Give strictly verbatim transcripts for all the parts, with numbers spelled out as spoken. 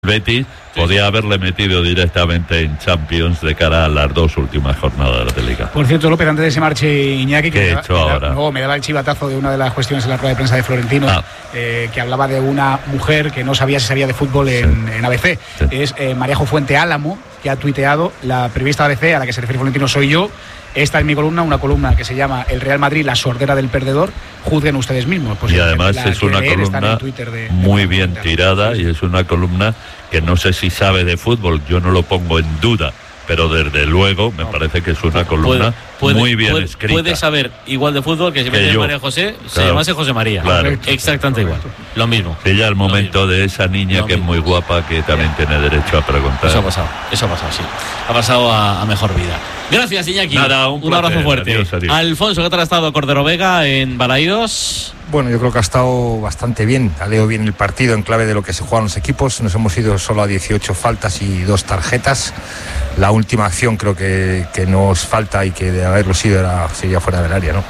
Betis podía haberle metido directamente en Champions de cara a las dos últimas jornadas de Liga. Por cierto, López, antes de que se marche Iñaki, ¿qué que he me, hecho me, ahora? No, me daba el chivatazo de una de las cuestiones en la rueda de prensa de Florentino, ah. eh, que hablaba de una mujer que no sabía si sabía de fútbol en, sí. en A B C. Sí. Es eh, María Fuente Álamo, que ha tuiteado: la periodista de A B C a la que se refiere Florentino soy yo. Esta es mi columna, una columna que se llama El Real Madrid, la sordera del perdedor. Juzguen ustedes mismos. Pues y además es una columna de, de muy bien tirada, y es una columna que no sé si sabe de fútbol, yo no lo pongo en duda, pero desde luego me parece que es una columna puede, muy bien puede, escrita. Puede saber igual de fútbol que si me María José, claro, se llamase José María. Claro. Exactamente igual. Lo mismo. Sí, ya el momento de esa niña lo que mismo. Es muy guapa, que también tiene derecho a preguntar. Eso ha pasado, eso ha pasado, sí. Ha pasado a, a mejor vida. Gracias, Iñaki. Nada, un, un abrazo fuerte. Adiós, adiós. Alfonso, ¿qué tal ha estado Cordero Vega en Balaídos? Bueno, yo creo que ha estado bastante bien. Ha leído bien el partido en clave de lo que se juegan los equipos. Nos hemos ido solo a dieciocho faltas y dos tarjetas. La última acción creo que, que nos falta, y que de haberlo sido era, sería fuera del área, ¿no?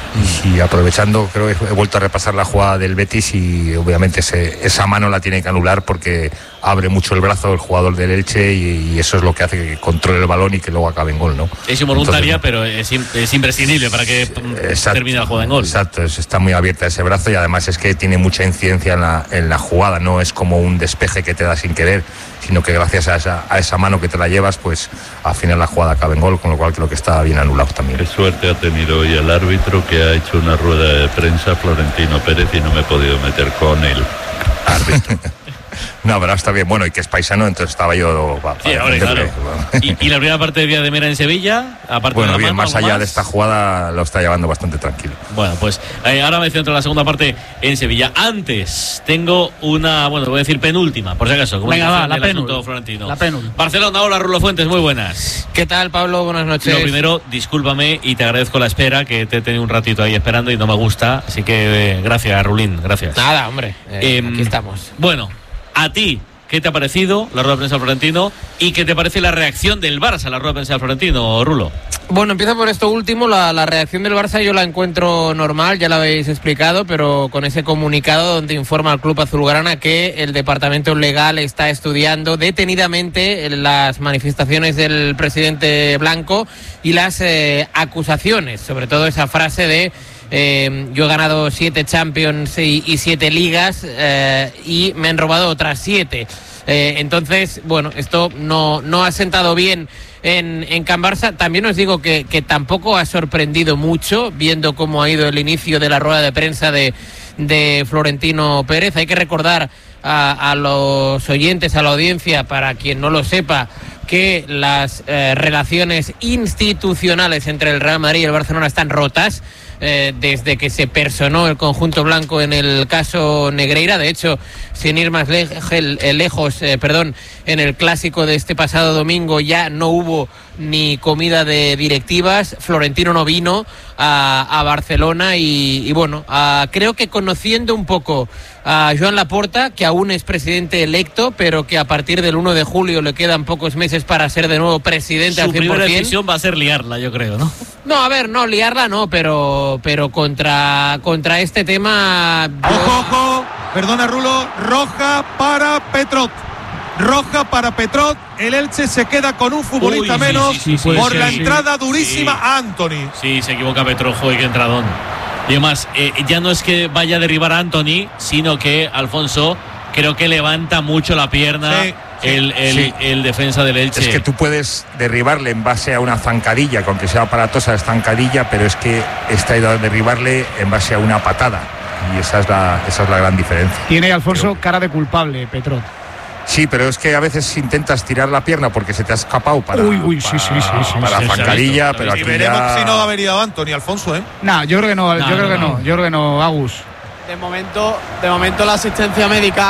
Y, y aprovechando, creo que he vuelto a repasar la jugada del Betis, y obviamente ese, esa mano la tiene que anular porque abre mucho el brazo el jugador del Elche, y, y eso es lo que hace que controle el balón y que luego acabe en gol, ¿no? Es involuntaria, entonces, pero es, es imprescindible para que exacto, termine la jugada en gol. Exacto, está muy abierta ese brazo, y además es que tiene mucha incidencia en la, en la jugada, no es como un despeje que te da sin querer, sino que gracias a esa, a esa mano que te la llevas, pues al final la jugada acaba en gol, con lo cual creo que está bien anulado también. Qué suerte ha tenido hoy el árbitro, que ha hecho una rueda de prensa, Florentino Pérez, y no me he podido meter con el árbitro. No, pero está bien, bueno, y que es paisano, entonces estaba yo... Va, sí, ahora, claro. ¿Y, ¿Y la primera parte de Díaz de Mera en Sevilla? Aparte bueno, de la bien, mano, más allá más? de esta jugada lo está llevando bastante tranquilo. Bueno, pues eh, ahora me centro en la segunda parte en Sevilla. Antes, tengo una, bueno, voy a decir penúltima, por si acaso. Venga, va, la penúltima. La penúltima. Barcelona, hola, Rulo Fuentes, muy buenas. ¿Qué tal, Pablo? Buenas noches. Lo primero, discúlpame y te agradezco la espera, que te he tenido un ratito ahí esperando y no me gusta, así que eh, gracias, Rulín, gracias. Nada, hombre, eh, eh, aquí estamos. Bueno, a ti, ¿qué te ha parecido la rueda de prensa de Florentino? ¿Y qué te parece la reacción del Barça a la rueda de prensa de Florentino, Rulo? Bueno, empieza por esto último. La, la reacción del Barça yo la encuentro normal, ya la habéis explicado, pero con ese comunicado donde informa al club azulgrana que el departamento legal está estudiando detenidamente las manifestaciones del presidente blanco y las eh, acusaciones, sobre todo esa frase de Eh, yo he ganado siete Champions y, y siete ligas eh, y me han robado otras siete. Eh, entonces, bueno, esto no, no ha sentado bien en, en Can Barça. También os digo que, que tampoco ha sorprendido mucho, viendo cómo ha ido el inicio de la rueda de prensa de, de Florentino Pérez. Hay que recordar a, a los oyentes, a la audiencia, para quien no lo sepa, que las eh, relaciones institucionales entre el Real Madrid y el Barcelona están rotas. Eh, desde que se personó el conjunto blanco en el caso Negreira. De hecho, sin ir más le lejos, eh, perdón, en el clásico de este pasado domingo ya no hubo ni comida de directivas. Florentino no vino a, a Barcelona y, y bueno, a, creo que conociendo un poco a Joan Laporta, que aún es presidente electo, pero que a partir del uno de julio le quedan pocos meses para ser de nuevo presidente al cien por ciento. Su primera decisión va a ser liarla, yo creo, ¿no? No, a ver, no, liarla no, pero, pero contra, contra este tema... Yo... Ojo, ojo, perdona Rulo, roja para Petrot. Roja para Petrot, el Elche se queda con un futbolista Uy, menos sí, sí, sí, por sí, la sí, entrada sí. durísima sí. a Anthony. Sí, se equivoca Petrojo y que entradón. Y además, eh, ya no es que vaya a derribar a Anthony, sino que Alfonso creo que levanta mucho la pierna sí, sí, el, el, sí. el defensa del Elche. Es que tú puedes derribarle en base a una zancadilla, aunque sea aparatosa la zancadilla, pero es que está ido a derribarle en base a una patada. Y esa es la, esa es la gran diferencia. Tiene, Alfonso, pero... cara de culpable, Petrot. Sí, pero es que a veces intentas tirar la pierna porque se te ha escapado para, uy, uy, sí, para, sí, sí, sí, para sí, la zancadilla, pero aquí y veremos ya... si no ha venido Anthony, Alfonso, ¿eh? No, yo creo que no, no yo creo no, que no, no, yo creo que no, Agus. De momento, de momento la asistencia médica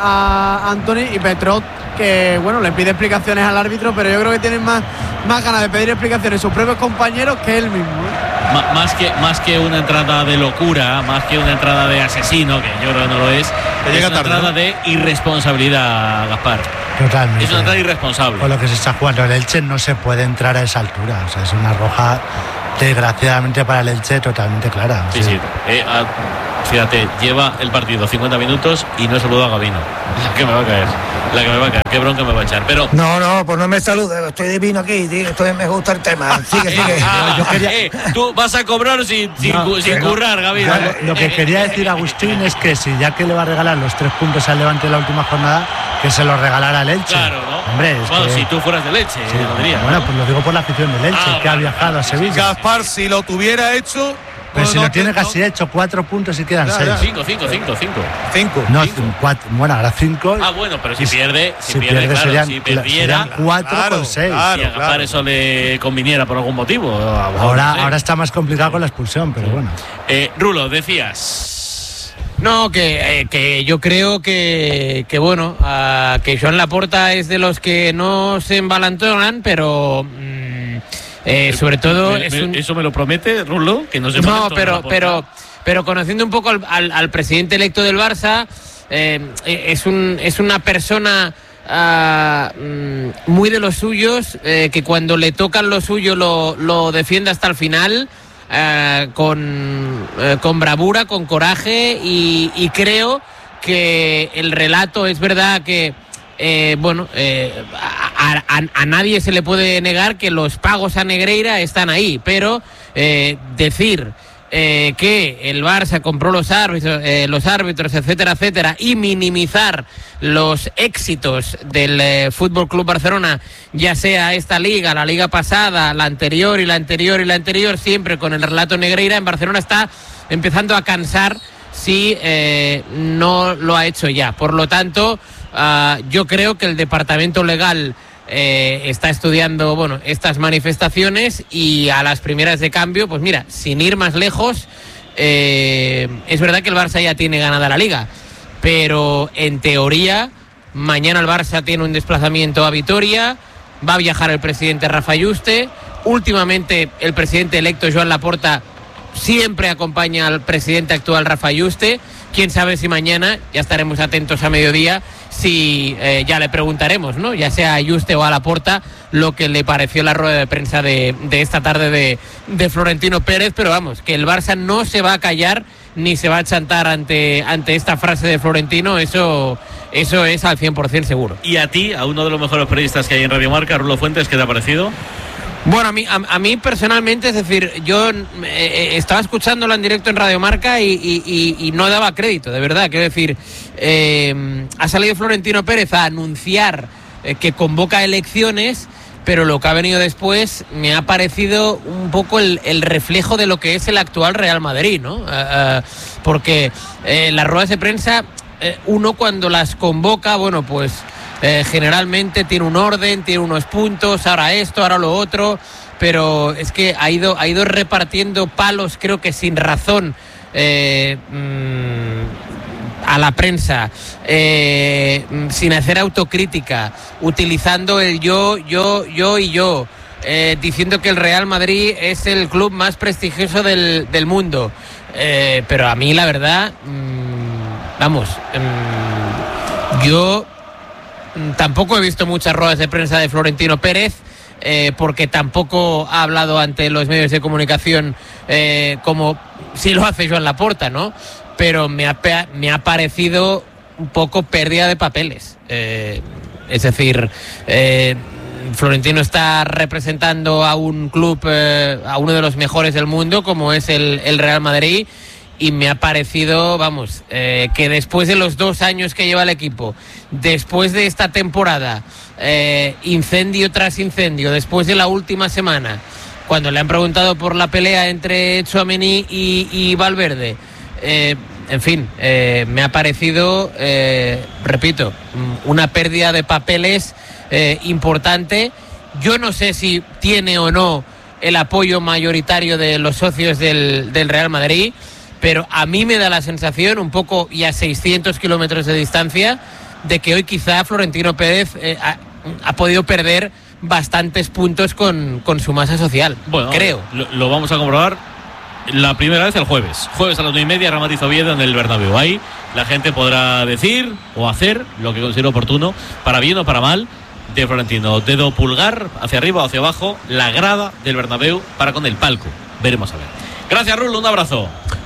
a Anthony y Petrot, que bueno, le pide explicaciones al árbitro, pero yo creo que tienen más, más ganas de pedir explicaciones sus propios compañeros que él mismo, ¿eh? M- más que más que una entrada de locura, más que una entrada de asesino, que yo creo que no lo es, es una tarde, entrada ¿no? de irresponsabilidad, Gaspar. Totalmente. Es una entrada irresponsable. Con lo que se está jugando el Elche no se puede entrar a esa altura, o sea, es una roja desgraciadamente para el Elche totalmente clara. Sí, sí. sí. Eh, a... Fíjate, lleva el partido cincuenta minutos y no he saludado a Gabino. Que me va a caer. La que me va a caer, qué bronca me va a echar. Pero no, no, pues no me saludes, estoy divino aquí, tío, estoy, me gusta el tema. Sigue, sigue. Ah, yo quería... eh, tú vas a cobrar sin, sin, no, sin no, currar, Gaby. No, lo, lo que quería decir Agustín es que si ya que le va a regalar los tres puntos al Levante en la última jornada, que se los regalara al Elche. Claro, ¿no? Hombre, es bueno, que... si tú fueras del Elche, sí, lo diría. Bueno, pues lo digo por la afición del Elche, ah, que ha viajado a Sevilla. Gaspar, si lo tuviera hecho. Pero no, si no, lo tiene no, casi hecho, cuatro puntos y quedan ya, seis. Ya. Cinco, cinco, cinco, cinco. Cinco. No, cinco. Cuatro, bueno, ahora cinco. Ah, bueno, pero si pierde, si, si pierde, pierde, claro, serían, si perdiera, serían cuatro claro, con seis. Claro, si a Gaspar claro. eso le conviniera por algún motivo. Ahora, no sé. ahora está más complicado con la expulsión, pero bueno. Eh, Rulo, decías. No, que, eh, que yo creo que, que bueno, uh, que Joan Laporta es de los que no se embalantonan, pero mm, eh, sobre todo me, es me, un... ¿Eso me lo promete, Rulo? Que no se No, pero, pero, pero conociendo un poco al, al, al presidente electo del Barça, eh, es, un, es una persona uh, muy de los suyos, eh, que cuando le tocan lo suyo lo, lo defiende hasta el final. Uh, con, uh, con bravura, con coraje y, y creo que el relato es verdad que eh, bueno eh, a, a, a nadie se le puede negar que los pagos a Negreira están ahí, pero eh, decir eh, que el Barça compró los árbitros, eh, los árbitros, etcétera, etcétera, y minimizar los éxitos del eh, Fútbol Club Barcelona, ya sea esta liga, la liga pasada, la anterior y la anterior y la anterior, siempre con el relato Negreira, en Barcelona está empezando a cansar si eh, no lo ha hecho ya. Por lo tanto, uh, yo creo que el departamento legal Eh, está estudiando, bueno, estas manifestaciones y a las primeras de cambio, pues mira, sin ir más lejos, eh, es verdad que el Barça ya tiene ganada la Liga, pero en teoría mañana el Barça tiene un desplazamiento a Vitoria, va a viajar el presidente Rafa Yuste, últimamente el presidente electo Joan Laporta siempre acompaña al presidente actual Rafa Yuste. Quién sabe si mañana, ya estaremos atentos a mediodía, si eh, ya le preguntaremos, ¿no? Ya sea a Yuste o a Laporta, lo que le pareció la rueda de prensa de, de esta tarde de, de Florentino Pérez, pero vamos, que el Barça no se va a callar ni se va a chantar ante, ante esta frase de Florentino, eso, eso es al cien por ciento seguro. ¿Y a ti, a uno de los mejores periodistas que hay en Radio Marca, Rulo Fuentes, qué te ha parecido? Bueno, a mí, a, a mí personalmente, es decir, yo eh, estaba escuchándolo en directo en Radio Marca y, y, y, y no daba crédito, de verdad. Quiero decir, eh, ha salido Florentino Pérez a anunciar eh, que convoca elecciones, pero lo que ha venido después me ha parecido un poco el, el reflejo de lo que es el actual Real Madrid, ¿no? Uh, uh, porque eh, las ruedas de prensa, eh, uno cuando las convoca, bueno, pues... Eh, generalmente tiene un orden, tiene unos puntos, ahora esto, ahora lo otro, pero es que ha ido, ha ido repartiendo palos, creo que sin razón, eh, mmm, a la prensa, eh, sin hacer autocrítica, utilizando el yo, yo, yo y yo, eh, diciendo que el Real Madrid es el club más prestigioso del, del mundo, eh, pero a mí la verdad, mmm, vamos, mmm, yo... Tampoco he visto muchas ruedas de prensa de Florentino Pérez, eh, porque tampoco ha hablado ante los medios de comunicación eh, como si lo hace Joan Laporta, ¿no? Pero me ha, me ha parecido un poco pérdida de papeles. Eh, es decir, eh, Florentino está representando a un club, eh, a uno de los mejores del mundo, como es el, el Real Madrid, y me ha parecido, vamos, eh, que después de los dos años que lleva el equipo, después de esta temporada, eh, incendio tras incendio, después de la última semana, cuando le han preguntado por la pelea entre Tchouaméni y, y Valverde, eh, en fin, eh, me ha parecido, eh, repito, una pérdida de papeles eh, importante. Yo no sé si tiene o no el apoyo mayoritario de los socios del, del Real Madrid, pero a mí me da la sensación, un poco y a seiscientos kilómetros de distancia, de que hoy quizá Florentino Pérez eh, ha, ha podido perder bastantes puntos con, con su masa social, bueno, creo. Lo, lo vamos a comprobar la primera vez el jueves. Jueves a las nueve y media, Real Madrid Oviedo en el Bernabéu. Ahí la gente podrá decir o hacer lo que considere oportuno, para bien o para mal, de Florentino. Dedo pulgar hacia arriba o hacia abajo, la grada del Bernabéu para con el palco. Veremos a ver. Gracias, Rulo, un abrazo.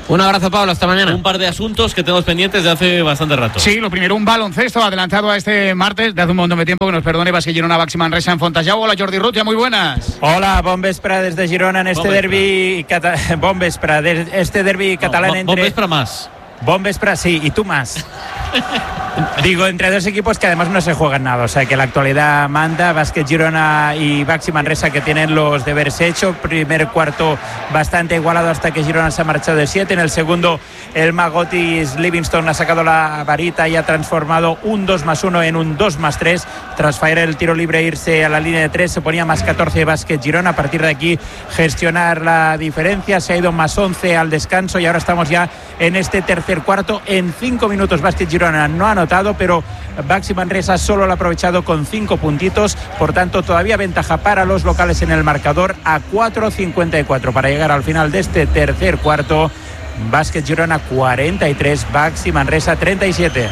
Un abrazo, Pablo, hasta mañana. Un par de asuntos que tenemos pendientes de hace bastante rato. Sí, lo primero, un baloncesto adelantado a este martes de hace un montón de tiempo, que nos perdone Bàsquet Girona, Baxi Manresa en Fontajau. Hola, Jordi Rutia, muy buenas. Hola, bon vespre desde Girona en este derbi cata... bon vespre, de este derbi no, catalán entre... Bon vespre más. Bon vespre, sí, y tú más. Digo, entre dos equipos que además no se juegan nada, o sea que la actualidad manda. Bàsquet Girona y Baxi Manresa, que tienen los deberes hechos. Primer cuarto bastante igualado hasta que Girona se ha marchado de siete. En el segundo, el Magotis Livingston ha sacado la varita y ha transformado un dos más uno en un dos más tres. Tras fallar el tiro libre e irse a la línea de tres, se ponía más catorce Bàsquet Girona. A partir de aquí, gestionar la diferencia. Se ha ido más once al descanso y ahora estamos ya en este tercer cuarto. En cinco minutos Bàsquet Girona no ha anotado, pero Baxi Manresa solo lo ha aprovechado con cinco puntitos. Por tanto, todavía ventaja para los locales en el marcador a cuatro cincuenta y cuatro para llegar al final de este tercer cuarto. Bàsquet Girona cuarenta y tres, Baxi Manresa treinta y siete.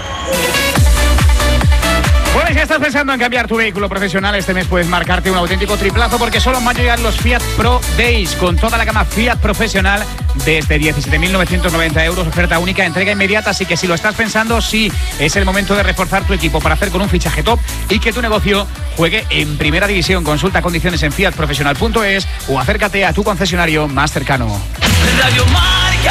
Bueno, si estás pensando en cambiar tu vehículo profesional, este mes puedes marcarte un auténtico triplazo, porque solo en mayo llegan los Fiat Pro Days con toda la gama Fiat profesional desde diecisiete mil novecientos noventa euros, oferta única, entrega inmediata. Así que si lo estás pensando, sí, es el momento de reforzar tu equipo para hacer con un fichaje top y que tu negocio juegue en primera división. Consulta condiciones en fiat profesional punto es o acércate a tu concesionario más cercano. Radio Marca.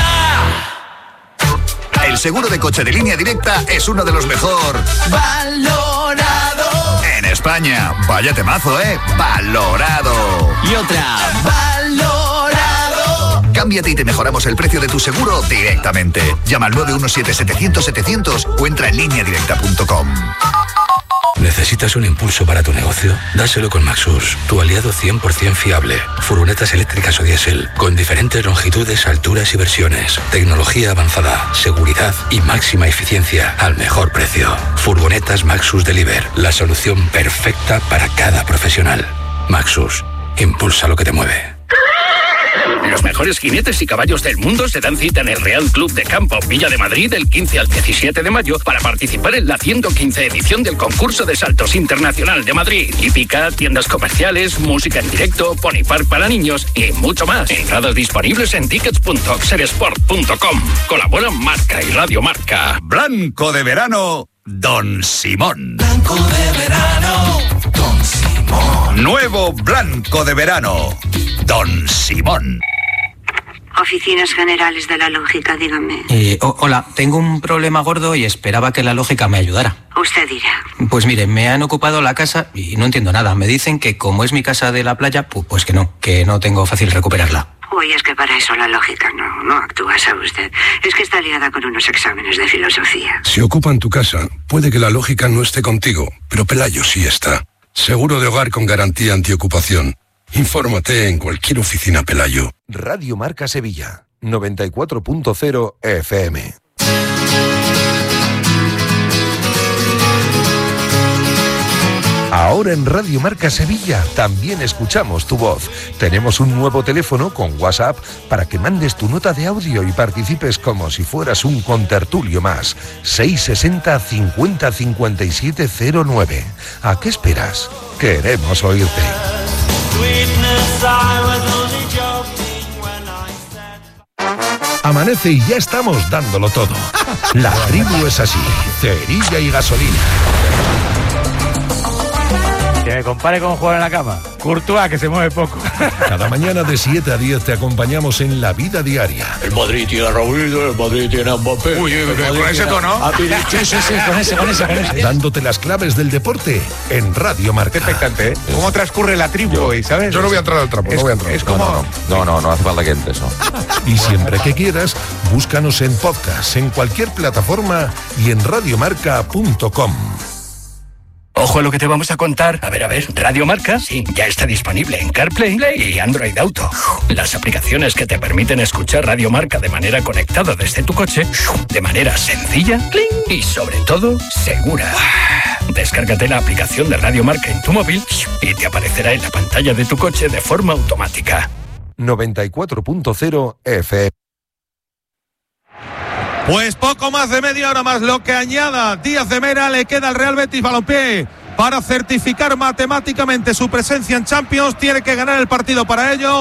El seguro de coche de Línea Directa es uno de los mejor valorado en España. Vaya temazo, ¿eh? Valorado. Y otra, valorado. Cámbiate y te mejoramos el precio de tu seguro directamente. Llama al nueve uno siete, setecientos, setecientos o entra en línea directa punto com. ¿Necesitas un impulso para tu negocio? Dáselo con Maxus, tu aliado cien por ciento fiable. Furgonetas eléctricas o diésel, con diferentes longitudes, alturas y versiones. Tecnología avanzada, seguridad y máxima eficiencia al mejor precio. Furgonetas Maxus Deliver, la solución perfecta para cada profesional. Maxus, impulsa lo que te mueve. Los mejores jinetes y caballos del mundo se dan cita en el Real Club de Campo Villa de Madrid del quince al diecisiete de mayo para participar en la ciento quince edición del concurso de saltos internacional de Madrid. Hípica, tiendas comerciales, música en directo, pony park para niños y mucho más. Entradas disponibles en tickets punto oxeresport punto com. Colaboran Marca y Radio Marca. Blanco de verano, Don Simón. Blanco de verano, Don Simón. Nuevo Blanco de verano, Don Simón. Oficinas Generales de la Lógica, dígame. Eh, oh, hola, tengo un problema gordo y esperaba que la lógica me ayudara. Usted dirá. Pues mire, me han ocupado la casa y no entiendo nada. Me dicen que como es mi casa de la playa, pues, pues que no, que no tengo fácil recuperarla. Uy, es que para eso la lógica no, no actúa, ¿sabe usted? Es que está liada con unos exámenes de filosofía. Si ocupan tu casa, puede que la lógica no esté contigo, pero Pelayo sí está. Seguro de hogar con garantía antiocupación. Infórmate en cualquier oficina Pelayo. Radio Marca Sevilla, noventa y cuatro punto cero F M. Ahora en Radio Marca Sevilla también escuchamos tu voz. Tenemos un nuevo teléfono con WhatsApp para que mandes tu nota de audio y participes como si fueras un contertulio más. seis sesenta, cincuenta, cincuenta y siete cero nueve. ¿A qué esperas? Queremos oírte. Amanece y ya estamos dándolo todo. La tribu es así, cerilla y gasolina. Que me compare con jugar en la cama. Courtois, que se mueve poco. Cada mañana de siete a diez te acompañamos en la vida diaria. El Madrid tiene a Raúl, el Madrid tiene a Mbappé. Uy, con ese tono. A... Sí, sí, sí, con ese, con ese, con ese. Dándote las claves del deporte en Radio Marca. Expectante, ¿eh? ¿Cómo transcurre la tribu hoy, sabes? Yo no voy a entrar al trapo, es, no voy a entrar. Es como... No, no, no, no hace falta que entres, no. Y siempre que quieras, búscanos en podcast, en cualquier plataforma y en radiomarca punto com. Ojo a lo que te vamos a contar. A ver, a ver, Radio Marca, sí, ya está disponible en CarPlay y Android Auto. Las aplicaciones que te permiten escuchar Radio Marca de manera conectada desde tu coche, de manera sencilla y sobre todo segura. Descárgate la aplicación de Radio Marca en tu móvil y te aparecerá en la pantalla de tu coche de forma automática. noventa y cuatro punto cero F M. Pues poco más de media hora más lo que añada Díaz de Mera. Le queda al Real Betis Balompié para certificar matemáticamente su presencia en Champions. Tiene que ganar el partido para ello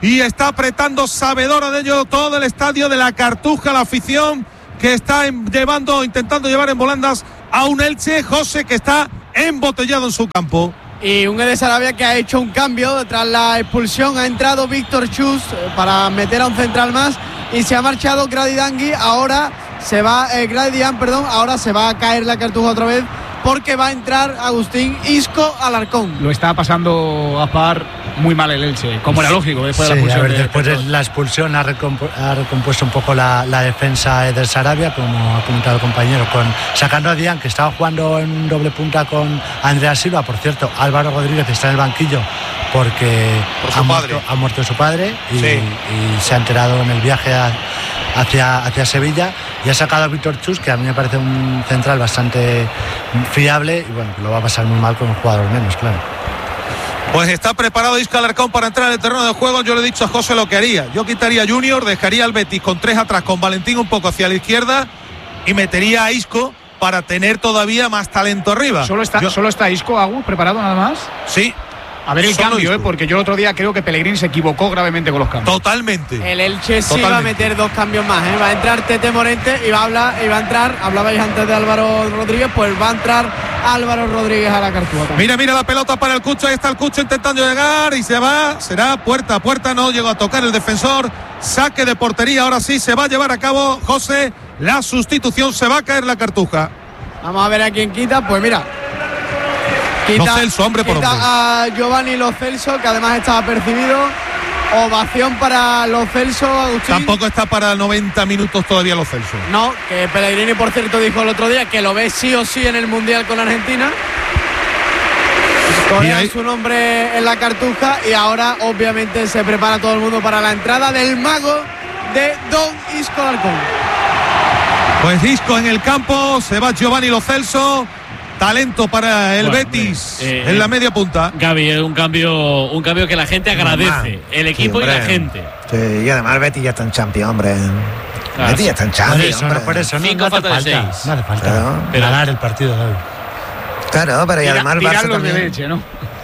y está apretando, sabedora de ello, todo el estadio de la Cartuja, la afición que está en, llevando, intentando llevar en volandas a un Elche, José, que está embotellado en su campo. Y un Ede Sarabia que ha hecho un cambio tras la expulsión. Ha entrado Víctor Chus para meter a un central más y se ha marchado Grady Dangui. Ahora se va, eh, Grady Dian, perdón, ahora se va a caer la Cartuja otra vez porque va a entrar Agustín Isco Alarcón. Lo está pasando a par muy mal el Elche, como era lógico después sí, de la expulsión. A ver, de después de la expulsión ha, recompu- ha recompuesto un poco la, la defensa de Sarabia, como ha comentado el compañero, con sacando a Dian, que estaba jugando en un doble punta con Andrea Silva. Por cierto, Álvaro Rodríguez está en el banquillo porque Por su ha, padre. muerto, ha muerto su padre y, Sí. y se ha enterado en el viaje a, hacia, hacia Sevilla, y ha sacado a Víctor Chus, que a mí me parece un central bastante fiable, y bueno, lo va a pasar muy mal con un jugador menos, claro. Pues está preparado Isco Alarcón para entrar en el terreno de juego. Yo le he dicho a José lo que haría. Yo quitaría a Junior, dejaría al Betis con tres atrás, con Valentín un poco hacia la izquierda y metería a Isco para tener todavía más talento arriba. ¿Solo está, Yo, ¿solo está Isco, Agu, preparado nada más? Sí. A ver el Solo cambio, Isco. eh, porque yo el otro día creo que Pellegrini se equivocó gravemente con los cambios. Totalmente. El Elche sí Totalmente. va a meter dos cambios más, ¿eh? Va a entrar Tete Morente y va a hablar, y va a entrar, hablabais antes de Álvaro Rodríguez, pues va a entrar Álvaro Rodríguez a la Cartuja también. Mira, mira la pelota para el Cucho. Ahí está el Cucho intentando llegar y se va. Será puerta a puerta. No llegó a tocar el defensor. Saque de portería. Ahora sí se va a llevar a cabo, José, la sustitución. Se va a caer la Cartuja. Vamos a ver a quién quita. Pues mira, Lo Celso, hombre por quita hombre. a Giovanni Lo Celso, que además estaba percibido. Ovación para Lo Celso, Agustín. Tampoco está para noventa minutos todavía Lo Celso. No, que Pellegrini, por cierto, dijo el otro día que lo ve sí o sí en el Mundial con Argentina. Corea ahí- es su nombre en la Cartuja y ahora obviamente se prepara todo el mundo para la entrada del mago de Don Isco Alarcón. Pues Isco en el campo. Se va Giovanni Lo Celso. Talento para el Bueno, Betis eh, en la media punta. Gaby, es un cambio, un cambio que la gente agradece, Normal. el equipo Sí, y la hombre. gente. Sí, y además el Betis ya está en Champions, hombre. Claro. Betis ya está en Por Champions, eso, hombre. no, por eso no, Cinco no hace falta de falta, seis. no hace falta Claro. Pero- ganar el partido de hoy. Claro, pero y además el Tirar Barça los de también. Elche, ¿no?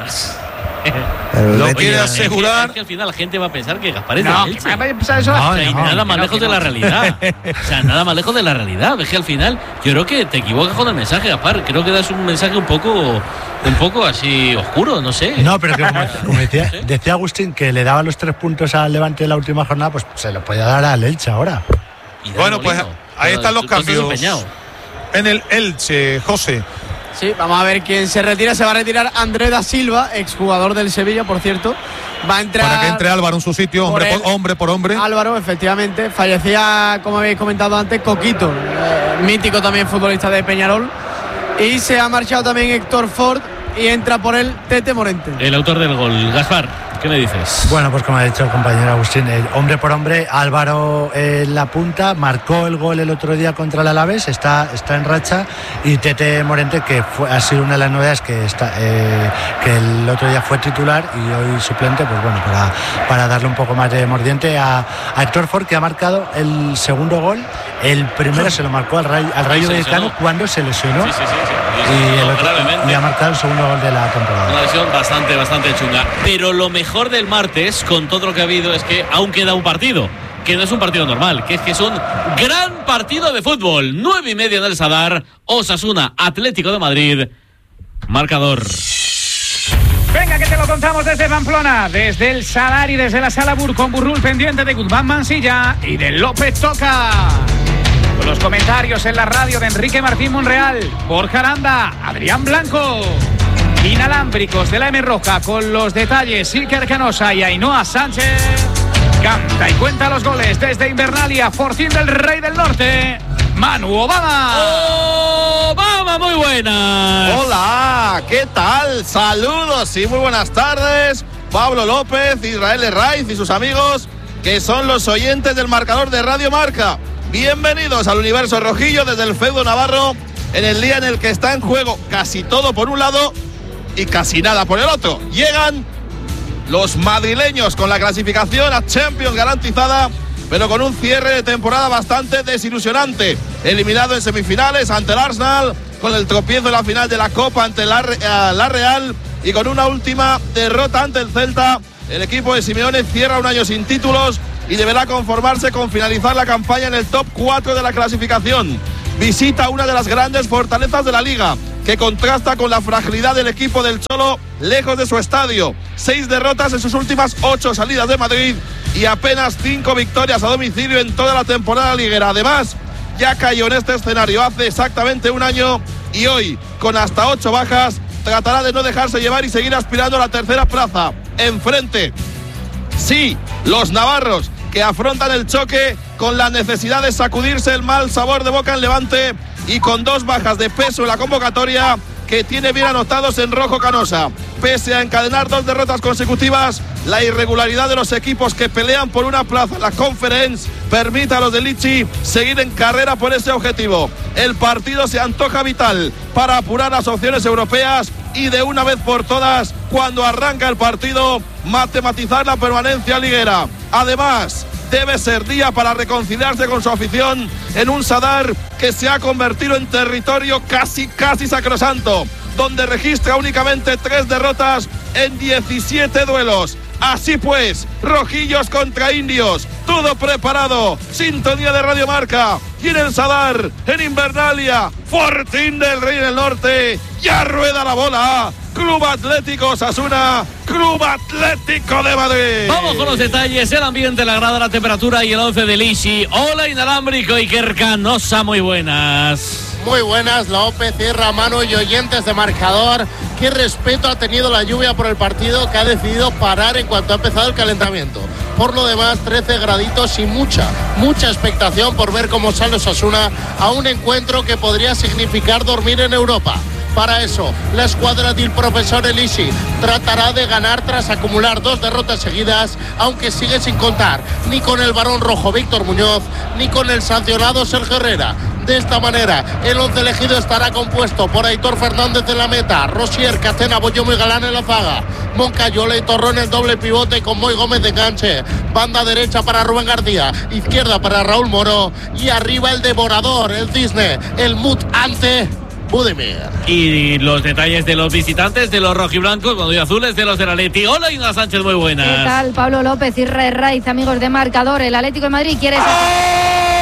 Pero el Lo Betis quiere ya- asegurar. Es que al final la gente va a pensar que Gaspar es No, de que Elche. me vaya a pensar eso. No, O sea, y no, nada que más no, lejos que de no. la realidad. O sea, nada más lejos de la realidad. Es que al final, yo creo que te equivocas con el mensaje, Gaspar. Creo que das un mensaje un poco, un poco así oscuro, no sé. No, pero que como, como decía, decía Agustín que le daba los tres puntos al Levante en la última jornada, pues se lo podía dar al Elche ahora. Y Dani Bueno, pues Molino. ahí Pero están los tú- tú estás cambios. empeñado. En el Elche, José. Sí, vamos a ver quién se retira. Se va a retirar André da Silva, exjugador del Sevilla, por cierto. Va a entrar. Para que entre Álvaro en su sitio, por hombre él. por, hombre por hombre. Álvaro, efectivamente. Fallecía, como habéis comentado antes, Coquito, eh, mítico también futbolista de Peñarol. Y se ha marchado también Héctor Ford y entra por él Tete Morente. El autor del gol, Gaspar, ¿qué me dices? Bueno, pues como ha dicho el compañero Agustín, eh, hombre por hombre, Álvaro eh, en la punta, marcó el gol el otro día contra el Alavés, está, está en racha, y Tete Morente, que fue, ha sido una de las novedades, que, está, eh, que el otro día fue titular y hoy suplente, pues bueno, para, para darle un poco más de mordiente a, a Héctor Ford, que ha marcado el segundo gol. El primero se lo marcó al Rayo, al Rayo se Vallecano lesionó. cuando se lesionó, Sí, sí, sí, sí. y, el otro- Gravemente. y ha marcado el segundo gol de la temporada. Una lesión bastante, bastante chunga. Pero lo mejor del martes, con todo lo que ha habido, es que aún queda un partido. Que no es un partido normal, que es que es un gran partido de fútbol. Nueve y media en el Sadar, Osasuna, Atlético de Madrid. Marcador. Venga, que te lo contamos desde Pamplona, desde el Sadar y desde la Sala Bur, con Burrul pendiente de Guzmán Mansilla y de López Toca. Con los comentarios en la radio de Enrique Martín Monreal, Borja Aranda, Adrián Blanco. Inalámbricos de la M Roja con los detalles Iker Canosa y Ainhoa Sánchez. Canta y cuenta los goles desde Invernalia, Fortín del Rey del Norte, Manu Obama. Obama, muy buenas. Hola, ¿qué tal? Saludos y muy buenas tardes. Pablo López, Israel Herraiz y sus amigos, que son los oyentes del marcador de Radio Marca. Bienvenidos al universo rojillo desde el feudo navarro, en el día en el que está en juego casi todo por un lado y casi nada por el otro. Llegan los madrileños con la clasificación a Champions garantizada, pero con un cierre de temporada bastante desilusionante. Eliminado en semifinales ante el Arsenal, con el tropiezo en la final de la Copa ante la, la Real y con una última derrota ante el Celta el equipo de Simeone cierra un año sin títulos y deberá conformarse con finalizar la campaña en el top cuatro de la clasificación. Visita una de las grandes fortalezas de la Liga, que contrasta con la fragilidad del equipo del Cholo lejos de su estadio. Seis derrotas en sus últimas ocho salidas de Madrid y apenas cinco victorias a domicilio en toda la temporada liguera. Además, ya cayó en este escenario hace exactamente un año y hoy, con hasta ocho bajas, tratará de no dejarse llevar y seguir aspirando a la tercera plaza. Enfrente, sí, los navarros, que afrontan el choque con la necesidad de sacudirse el mal sabor de boca en Levante y con dos bajas de peso en la convocatoria que tiene bien anotados en rojo Canosa. Pese a encadenar dos derrotas consecutivas, la irregularidad de los equipos que pelean por una plaza en la Conference permite a los de Lichi seguir en carrera por ese objetivo. El partido se antoja vital para apurar las opciones europeas y de una vez por todas, cuando arranca el partido, matematizar la permanencia liguera. Además, debe ser día para reconciliarse con su afición en un Sadar que se ha convertido en territorio casi, casi sacrosanto, donde registra únicamente tres derrotas en diecisiete duelos. Así pues, rojillos contra indios, todo preparado, sintonía de Radio Marca, y en el Sadar, en Invernalia, Fortín del Rey en el norte, ya rueda la bola, Club Atlético Osasuna, Club Atlético de Madrid. Vamos con los detalles, el ambiente, la grada, la temperatura y el once de Lichi. Hola Inalámbrico Iker Canosa, muy buenas. Muy buenas, López, Cierra, Mano y oyentes de Marcador. Qué respeto ha tenido la lluvia por el partido, que ha decidido parar en cuanto ha empezado el calentamiento. Por lo demás, trece graditos y mucha, mucha expectación por ver cómo sale Osasuna a un encuentro que podría significar dormir en Europa. Para eso, la escuadra del profesor Elisi tratará de ganar tras acumular dos derrotas seguidas, aunque sigue sin contar ni con el varón rojo Víctor Muñoz, ni con el sancionado Sergio Herrera. De esta manera, el once elegido estará compuesto por Aitor Fernández en la meta, Rosier, Castena, Boyomo y Galán en la zaga, Moncayola y Torrón en el doble pivote con Moy Gómez de enganche, banda derecha para Rubén García, izquierda para Raúl Moro y arriba el devorador, el cisne, el mutante Budimir. Y los detalles de los visitantes, de los rojiblancos, cuando hay azules, de los del Atleti. Hola, Ina Sánchez, muy buenas. ¿Qué tal, Pablo López y Rey Raiz, amigos de Marcador? El Atlético de Madrid quiere... ¡Oh!